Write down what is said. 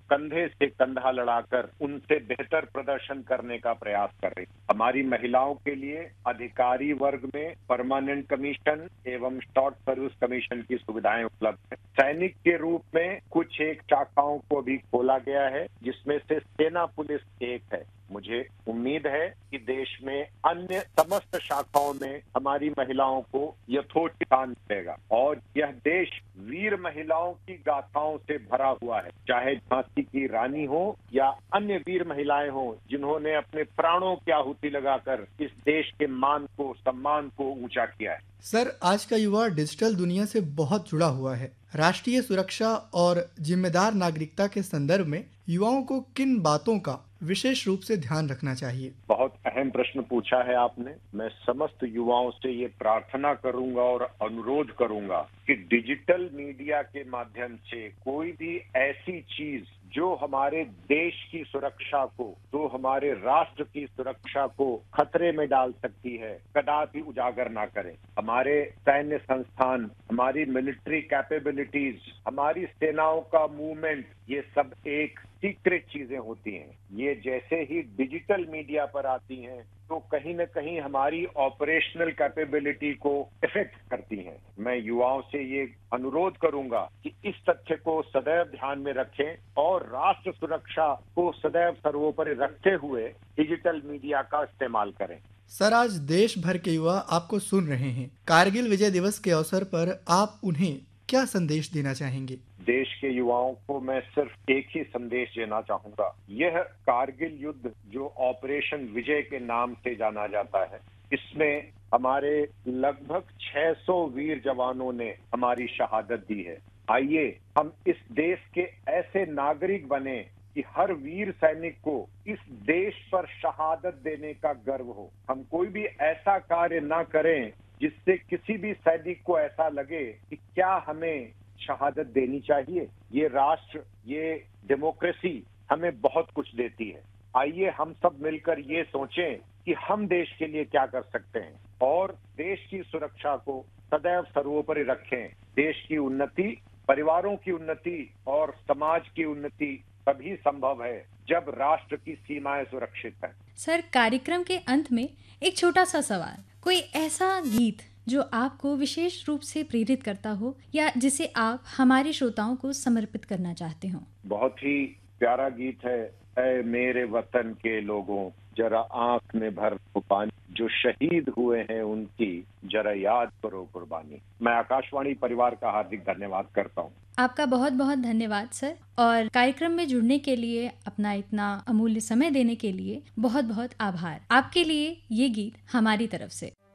कंधे से कंधा लड़ाकर उनसे बेहतर प्रदर्शन करने का प्रयास कर रही है। हमारी महिलाओं के लिए अधिकारी वर्ग में परमानेंट कमीशन एवं शॉर्ट सर्विस कमीशन की सुविधाएं उपलब्ध है। सैनिक के रूप में कुछ एक शाखाओं को भी खोला गया है, जिसमें से सेना पुलिस एक है। मुझे उम्मीद है कि देश में अन्य समस्त शाखाओं में हमारी महिलाओं को यथोचित स्थान मिलेगा और यह देश वीर महिलाओं की गाथाओं से भरा हुआ है, चाहे झांसी की रानी हो या अन्य वीर महिलाएं हो जिन्होंने अपने प्राणों की आहुति लगाकर इस देश के मान को, सम्मान को ऊंचा किया है। सर, आज का युवा डिजिटल दुनिया से बहुत जुड़ा हुआ है। राष्ट्रीय सुरक्षा और जिम्मेदार नागरिकता के संदर्भ में युवाओं को किन बातों का विशेष रूप से ध्यान रखना चाहिए? बहुत अहम प्रश्न पूछा है आपने। मैं समस्त युवाओं से ये प्रार्थना करूंगा और अनुरोध करूंगा कि डिजिटल मीडिया के माध्यम से कोई भी ऐसी चीज जो हमारे देश की सुरक्षा को, जो हमारे राष्ट्र की सुरक्षा को खतरे में डाल सकती है, कदापि उजागर ना करें। हमारे सैन्य संस्थान, हमारी मिलिट्री कैपेबिलिटीज, हमारी सेनाओं का मूवमेंट, ये सब एक सीक्रेट चीजें होती हैं। ये जैसे ही डिजिटल मीडिया पर आती हैं तो कहीं न कहीं हमारी ऑपरेशनल कैपेबिलिटी को इफेक्ट करती हैं। मैं युवाओं से ये अनुरोध करूंगा कि इस तथ्य को सदैव ध्यान में रखें और राष्ट्र सुरक्षा को सदैव सर्वोपरि रखते हुए डिजिटल मीडिया का इस्तेमाल करें। सर, आज देश भर के युवा आपको सुन रहे हैं। कारगिल विजय दिवस के अवसर पर आप उन्हें क्या संदेश देना चाहेंगे? देश के युवाओं को मैं सिर्फ एक ही संदेश देना चाहूंगा। यह कारगिल युद्ध जो ऑपरेशन विजय के नाम से जाना जाता है, इसमें हमारे लगभग 600 वीर जवानों ने हमारी शहादत दी है। आइए हम इस देश के ऐसे नागरिक बने कि हर वीर सैनिक को इस देश पर शहादत देने का गर्व हो। हम कोई भी ऐसा कार्य ना करें जिससे किसी भी सैनिक को ऐसा लगे कि क्या हमें शहादत देनी चाहिए। ये राष्ट्र, ये डेमोक्रेसी हमें बहुत कुछ देती है। आइए हम सब मिलकर ये सोचें कि हम देश के लिए क्या कर सकते हैं और देश की सुरक्षा को सदैव सर्वोपरि रखें। देश की उन्नति, परिवारों की उन्नति और समाज की उन्नति तभी संभव है जब राष्ट्र की सीमाएं सुरक्षित हैं। सर, कार्यक्रम के अंत में एक छोटा सा सवाल, कोई ऐसा गीत जो आपको विशेष रूप से प्रेरित करता हो या जिसे आप हमारे श्रोताओं को समर्पित करना चाहते हो? बहुत ही प्यारा गीत है, ऐ मेरे वतन के लोगों जरा आंख में भर दो पानी, जो शहीद हुए हैं उनकी जरा याद करो कुर्बानी। मैं आकाशवाणी परिवार का हार्दिक धन्यवाद करता हूँ। आपका बहुत बहुत धन्यवाद सर, और कार्यक्रम में जुड़ने के लिए, अपना इतना अमूल्य समय देने के लिए बहुत बहुत आभार। आपके लिए ये गीत हमारी तरफ से।